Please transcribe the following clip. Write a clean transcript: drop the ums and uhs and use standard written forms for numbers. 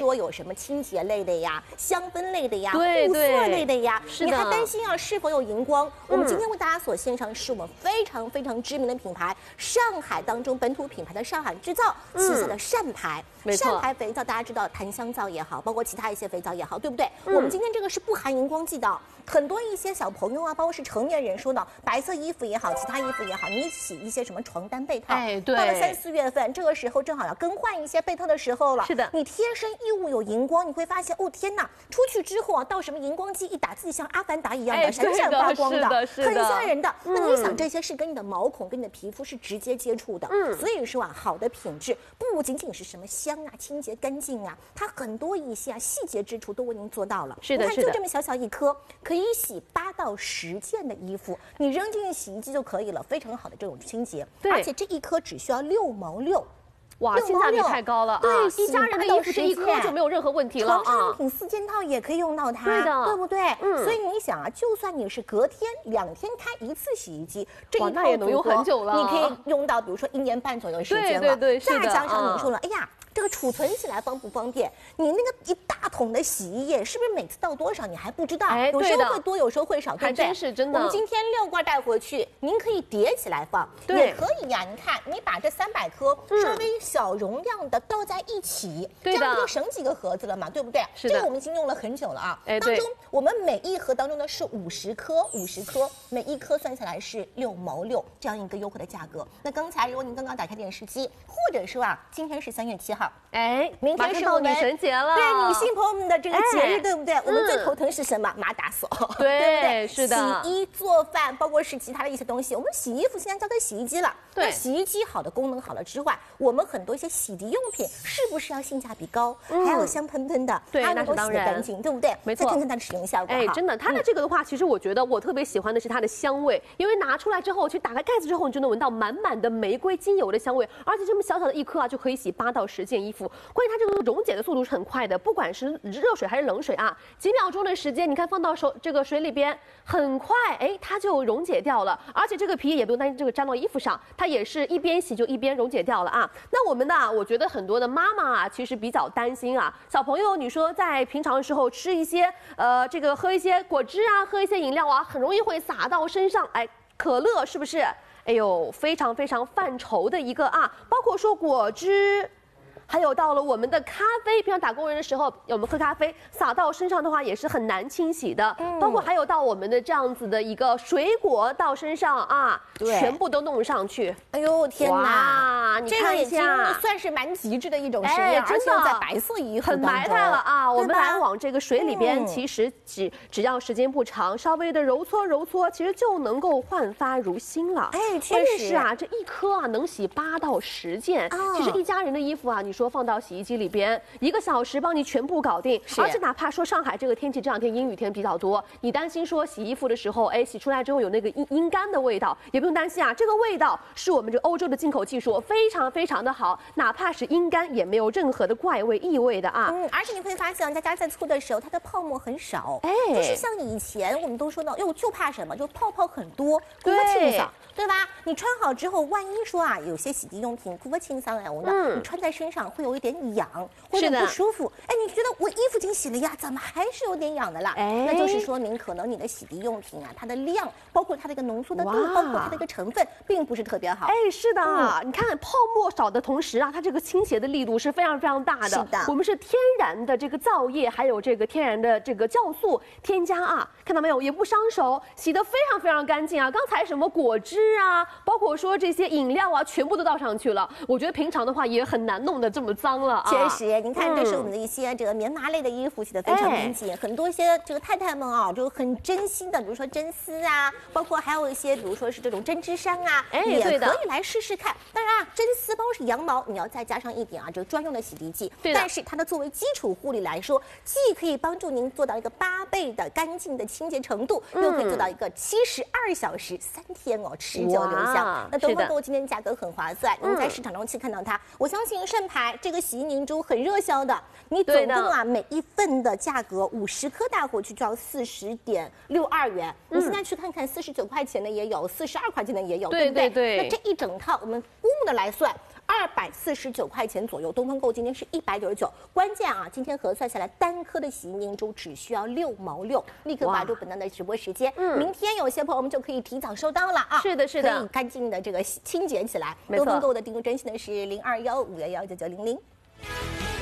说有什么清洁类的呀、香氛类的呀、护对色类的呀， 是的你还担心啊是否有荧光？我们今天为大家所献上是我们非常非常知名的品牌，上海当中本土品牌的上海制造旗下的善牌。善牌肥皂大家知道，檀香皂也好，包括其他一些肥皂也好，对不对？我们今天这个是不含荧光剂的。很多一些小朋友啊，包括是成年人说呢，白色衣服也好，其他衣服也好，你洗一些什么床单被套， 对， 到了3、4月份，这个时候正好要更换一些被套的时候了。 是的， 你贴身衣物有荧光，你会发现，哦天哪，出去之后啊，到什么荧光剂一打，自己像阿凡达一样的闪闪发光的，很吓人的。那你想，这些是跟你的毛孔、跟你的皮肤是直接接触的，所以说啊，好的品质不仅仅是什么香啊、清洁干净啊，它很多一些细节之处都为您做到了。 是的， 你看就这么小小一颗，可以洗8到10件的衣服，你扔进洗衣机就可以了，非常好的这种清洁。而且这一颗只需要6毛6。 哇，性价比太高了！ 对， 一家人的衣服这一颗就没有任何问题了。 床上用品4件套也可以用到它， 对的， 对不对？所以你想啊，就算你是隔天2天开1次洗衣机，这一套也能用很久了。 你可以用到比如说1年半左右时间了。 对， 再加上你说了，哎呀。这个储存起来方不方便？你那个一大桶的洗衣液，是不是每次倒多少你还不知道？有时候会多，有时候会少，对不对？ 还真是真的。 我们今天6罐带回去，您可以叠起来放，也可以呀。你看，你把这300颗稍微小容量的倒在一起，这样不就省几个盒子了嘛，对不对？ 是的。 这个我们已经用了很久了啊。当中我们每一盒当中呢是50颗，50颗，每一颗算下来是6毛6这样一个优惠的价格。那刚才如果您刚刚打开电视机，或者说啊，今天是3月7号，明天是我们女神节了， 对女性朋友们的这个节日，对不对？我们最头疼是什么？马打扫， 对不对？ 是的。 洗衣做饭，包括是其他的一些东西，我们洗衣服现在交给洗衣机了。 对， 洗衣机好的功能好了之外，我们很多一些洗涤用品是不是要性价比高？还有香喷喷的， 对， 还能够洗得干净，对不对？ 没错。 再看看它的使用效果。 真的，它的这个的话，其实我觉得我特别喜欢的是它的香味，因为拿出来之后，其实打开盖子之后，你就能闻到满满的玫瑰精油的香味，而且这么小小的一颗啊，就可以洗8到10件衣服。关键它这个溶解的速度是很快的，不管是热水还是冷水啊，几秒钟的时间，你看放到这个水里边，很快它就溶解掉了，而且这个皮也不用担心这个粘到衣服上，它也是一边洗就一边溶解掉了啊。那我们呢，我觉得很多的妈妈啊，其实比较担心啊，小朋友你说在平常的时候吃一些这个喝一些果汁啊，喝一些饮料啊，很容易会洒到身上，可乐是不是？哎呦，非常非常犯愁的一个啊，包括说果汁。还有到了我们的咖啡，平常打工人的时候，我们喝咖啡洒到身上的话也是很难清洗的。包括还有到我们的这样子的一个水果到身上啊，全部都弄上去。 哎呦天哪， 你看一下， 这个算是蛮极致的一种实验，而且在白色衣服很埋汰了啊。我们来往这个水里边，其实只要时间不长，稍微的揉搓揉搓，其实就能够焕发如新了。 确实是啊，这一颗啊能洗8到10件，其实一家人的衣服啊，你说放到洗衣机里边1个小时帮你全部搞定，而且哪怕说上海这个天气这2天阴雨天比较多，你担心说洗衣服的时候，洗出来之后有那个阴干的味道，也不用担心啊，这个味道是我们这欧洲的进口技术，非常非常的好，哪怕是阴干也没有任何的怪味异味的啊。 而且你会发现，在加在醋的时候，它的泡沫很少，就是像以前我们都说到，就怕什么，就泡泡很多，不清爽，对吧？你穿好之后，万一说啊，有些洗涤用品不清爽了呢，你穿在身上会有一点痒，或者不舒服。你觉得我衣服已经洗了呀，怎么还是有点痒的啦？那就是说明可能你的洗涤用品啊，它的量，包括它的一个浓缩的度，包括它的一个成分，并不是特别好。 是的，你看泡沫少的同时啊，它这个倾斜的力度是非常非常大的。 是的， 我们是天然的这个皂液，还有这个天然的这个酵素添加啊，看到没有？也不伤手，洗得非常非常干净啊。刚才什么果汁啊，包括说这些饮料啊，全部都倒上去了。我觉得平常的话也很难弄得这么脏了啊。 确实，您看这是我们的一些这个棉麻类的衣服，洗得非常干净。很多一些这个太太们啊，就很珍惜的，比如说真丝啊，包括还有一些，比如说是这种针织衫啊，也可以来试试看。当然啊，真丝包括是羊毛，你要再加上一点啊，这个专用的洗涤剂。但是它的作为基础护理来说，既可以帮助您做到一个8倍的干净的清洁程度，又可以做到一个72小时3天持久留香。那东方购今天价格很划算，您在市场中去看到它，我相信盛牌这个洗衣凝珠很热销的。你总共啊每一份的价格50颗带回去就要40.62元。你现在去看看，49块钱的也有，42块钱的也有，对不对？那这一整套我们估摸的来算 249块钱左右，东风购今天是199。关键啊，今天核算下来，单颗的洗衣凝珠只需要6毛6，立刻把住本档的直播时间。明天有些朋友们就可以提早收到了啊。 是的，是的， 可以干净的这个清洁起来。 没错。 东风购的订购专线呢是0215119900。